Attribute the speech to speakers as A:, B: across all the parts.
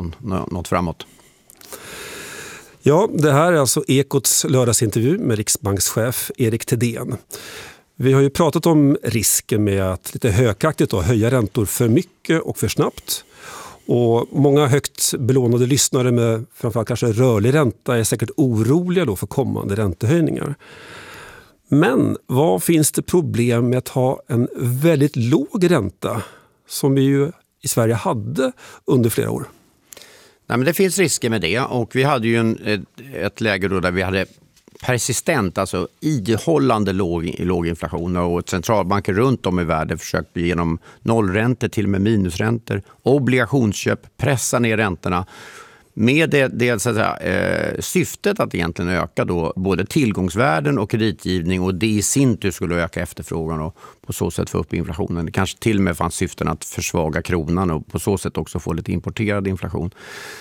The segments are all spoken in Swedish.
A: något framåt.
B: Ja, det här är alltså Ekots lördagsintervju med riksbankschef Erik Thedéen. Vi har ju pratat om risken med att lite högaktigt höja räntor för mycket och för snabbt. Och många högt belånade lyssnare med framförallt kanske rörlig ränta är säkert oroliga då för kommande räntehöjningar. Men vad finns det problem med att ha en väldigt låg ränta som vi ju i Sverige hade under flera år?
A: Nej, men det finns risker med det, och vi hade ju ett läge då där vi hade persistent, alltså ihållande låg inflation, och centralbanker runt om i världen försökte genom nollräntor till och med minusräntor, obligationsköp, pressa ner räntorna med det så att säga, syftet att egentligen öka då både tillgångsvärden och kreditgivning, och det i sin tur skulle öka efterfrågan och på så sätt få upp inflationen. Det kanske till och med fanns syften att försvaga kronan och på så sätt också få lite importerad inflation.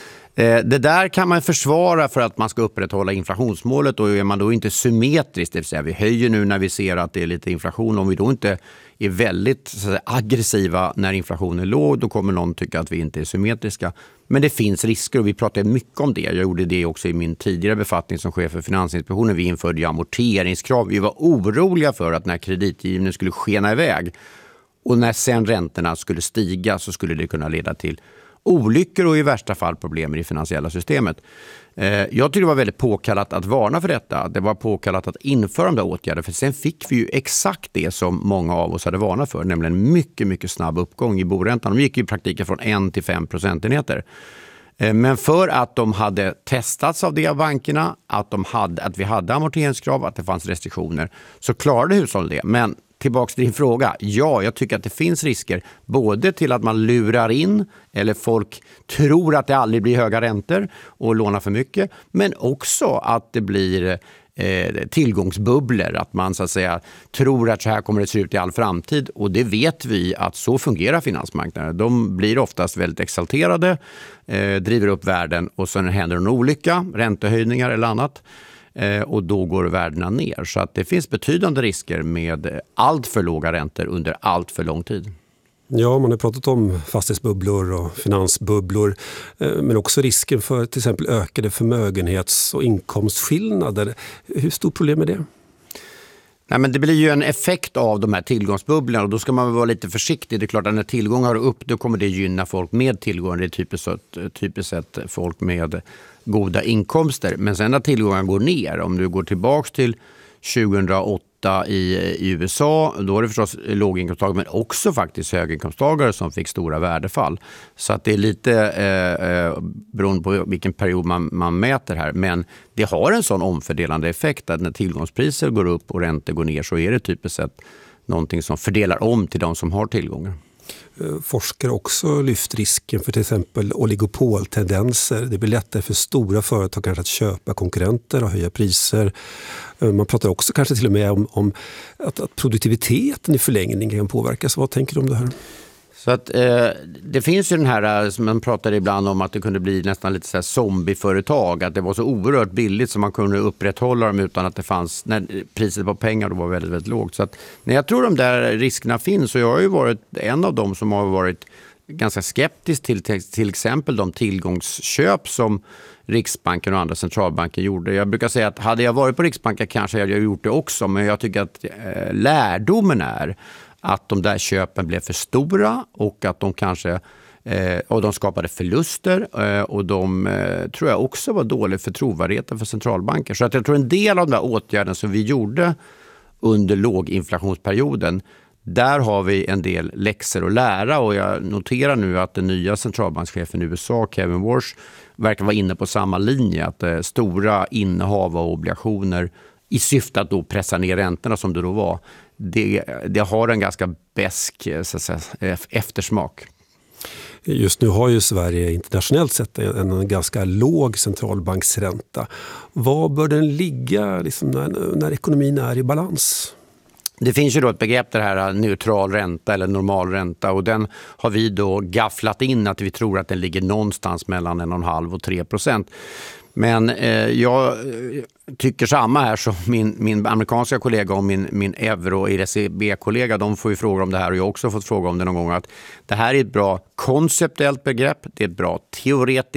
A: Det där kan man försvara för att man ska upprätthålla inflationsmålet, och är man då inte symmetrisk, det vill säga vi höjer nu när vi ser att det är lite inflation, om vi då inte är väldigt så att säga, aggressiva när inflationen är låg, då kommer någon tycka att vi inte är symmetriska. Men det finns risker, och vi pratar mycket om det. Jag gjorde det också i min tidigare befattning som chef för Finansinspektionen. Vi införde ju amorteringskrav. Vi var oroliga för att när kreditgivningen skulle skena iväg och när sen räntorna skulle stiga så skulle det kunna leda till olyckor och i värsta fall problem i det finansiella systemet. Jag tycker det var väldigt påkallat att varna för detta. Det var påkallat att införa de där åtgärderna, för sen fick vi ju exakt det som många av oss hade varnat för, nämligen mycket, mycket snabb uppgång i boräntan. De gick ju i praktiken från 1 till 5 procentenheter. Men för att de hade testats av det av bankerna, att vi hade amorteringskrav, att det fanns restriktioner, så klarade hushållen det. Men tillbaka till din fråga. Ja, jag tycker att det finns risker både till att man lurar in eller folk tror att det aldrig blir höga räntor och lånar för mycket, men också att det blir tillgångsbubblor, att man så att säga tror att så här kommer det se ut i all framtid, och det vet vi att så fungerar finansmarknaden. De blir oftast väldigt exalterade, driver upp värden, och sen händer en olycka, räntehöjningar eller annat. Och då går värdena ner. Så att det finns betydande risker med allt för låga räntor under allt för lång tid.
B: Ja, man har pratat om fastighetsbubblor och finansbubblor, men också risken för till exempel ökade förmögenhets- och inkomstskillnader. Hur stort problem är det?
A: Nej, men det blir ju en effekt av de här tillgångsbubblorna, och då ska man vara lite försiktig. Det är klart att när tillgångar är upp, då kommer det gynna folk med tillgångar. Det är typiskt sett folk med goda inkomster. Men sen när tillgångar går ner, om du går tillbaka till 2008 i USA, då är det förstås låginkomsttagare men också faktiskt höginkomsttagare som fick stora värdefall. Så att det är lite beroende på vilken period man mäter här. Men det har en sån omfördelande effekt att när tillgångspriser går upp och räntor går ner, så är det typiskt sett någonting som fördelar om till de som har tillgångar.
B: Forskare också lyft risken för till exempel oligopoltendenser. Det blir lättare för stora företag kanske att köpa konkurrenter och höja priser. Man pratar också kanske till och med om att produktiviteten i förlängningen kan påverkas. Vad tänker du om det här?
A: Så att det finns ju den här som man pratar ibland om, att det kunde bli nästan lite så här zombieföretag, att det var så oerhört billigt som man kunde upprätthålla dem utan att det fanns, när priset på pengar då var väldigt, väldigt lågt. Så att när jag tror de där riskerna finns, så jag har ju varit en av dem som har varit ganska skeptisk till exempel de tillgångsköp som Riksbanken och andra centralbanker gjorde. Jag brukar säga att hade jag varit på Riksbanken kanske hade jag gjort det också, men jag tycker att lärdomen är att de där köpen blev för stora och att de kanske och de skapade förluster, och de tror jag också var dåligt för trovärdigheten för centralbanker. Så att jag tror en del av de där åtgärderna som vi gjorde under låginflationsperioden, där har vi en del läxor att lära, och jag noterar nu att den nya centralbankschefen i USA, Kevin Warsh, verkar vara inne på samma linje, att stora innehav av obligationer i syfte att då pressa ner räntorna som det då var, det har en ganska besk eftersmak.
B: Just nu har ju Sverige internationellt sett en ganska låg centralbanksränta. Var bör den ligga liksom när ekonomin är i balans?
A: Det finns ju då ett begrepp, det här neutral ränta eller normal ränta, och den har vi då gafflat in att vi tror att den ligger någonstans mellan 1,5 och 3%. Men jag tycker samma här som min amerikanska kollega och min euro-ECB-kollega. De får ju frågor om det här, och jag har också fått fråga om det någon gång. Att det här är ett bra konceptuellt begrepp, det är ett bra teoretiskt